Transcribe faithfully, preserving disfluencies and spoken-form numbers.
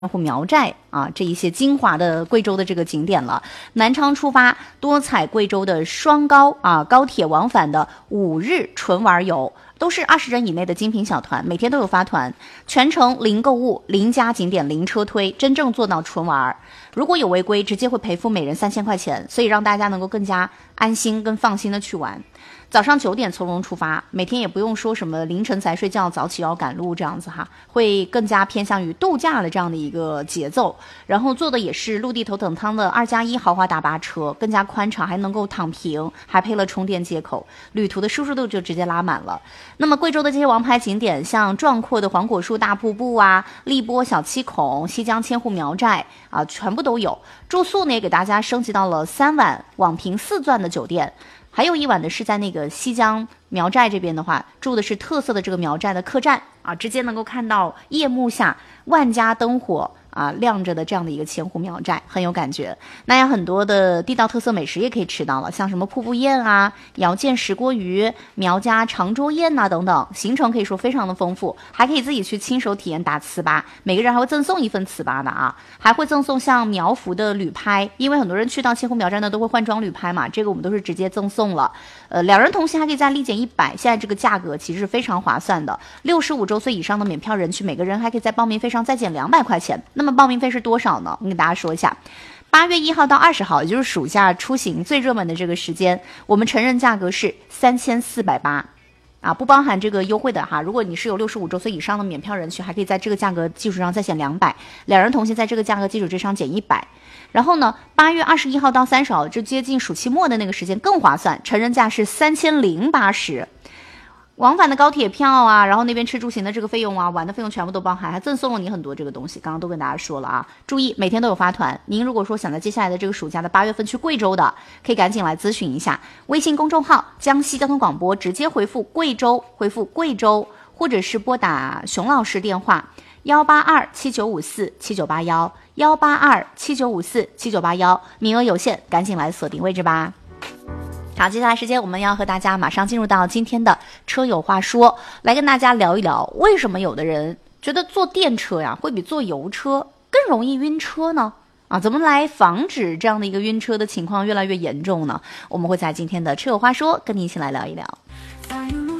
户苗寨啊，这一些精华的贵州的这个景点了。南昌出发，多彩贵州的双高啊高铁往返的五日纯玩游，都是二十人以内的精品小团，每天都有发团，全程零购物、零加景点、零车推，真正做到纯玩。如果有违规，直接会赔付每人三千块钱，所以让大家能够更加安心跟放心的去玩。早上九点从容出发，每天也不用说什么凌晨才睡觉，早起要赶路这样子哈，会更加偏向于度假的这样的一个节奏。然后坐的也是陆地头等舱的二加一豪华大巴车，更加宽敞，还能够躺平，还配了充电接口，旅途的舒适度就直接拉满了。那么贵州的这些王牌景点，像壮阔的黄果树大瀑布啊、荔波小七孔、西江千户苗寨啊，全部都有。住宿呢也给大家升级到了三晚网评四钻的酒店。还有一晚的是在那个西江苗寨这边的话，住的是特色的这个苗寨的客栈啊，直接能够看到夜幕下万家灯火啊亮着的这样的一个千户苗寨，很有感觉。那有很多的地道特色美食也可以吃到了，像什么瀑布宴啊、瑶见石锅鱼、苗家长桌宴呐、啊、等等，行程可以说非常的丰富，还可以自己去亲手体验打糍粑，每个人还会赠送一份糍粑的啊，还会赠送像苗服的旅拍，因为很多人去到千户苗寨呢都会换装旅拍嘛，这个我们都是直接赠送了。呃，两人同行还可以再立减一百，现在这个价格其实是非常划算的。六十五周岁以上的免票人群，每个人还可以在报名费上再减两百块钱。那么报名费是多少呢？我给大家说一下，八月一号到二十号，也就是暑假出行最热门的这个时间，我们成人价格是三千四百八。啊，不包含这个优惠的哈。如果你是有六十五周岁以上的免票人群，还可以在这个价格基础上再减两百，两人同行在这个价格基础之上减一百。然后呢，八月二十一号到三十号，就接近暑期末的那个时间更划算，成人价是三千零八十。往返的高铁票啊，然后那边吃住行的这个费用啊，玩的费用全部都包含，还赠送了你很多这个东西，刚刚都跟大家说了啊。注意每天都有发团，您如果说想在接下来的这个暑假的八月份去贵州的，可以赶紧来咨询一下微信公众号江西交通广播，直接回复贵州，回复贵州，或者是拨打熊老师电话幺八二七九五四七九八幺幺八二七九五四七九八幺，名额有限，赶紧来锁定位置吧。好，接下来时间我们要和大家马上进入到今天的车友话说，来跟大家聊一聊，为什么有的人觉得坐电车呀会比坐油车更容易晕车呢？啊，怎么来防止这样的一个晕车的情况越来越严重呢？我们会在今天的车友话说跟你一起来聊一聊。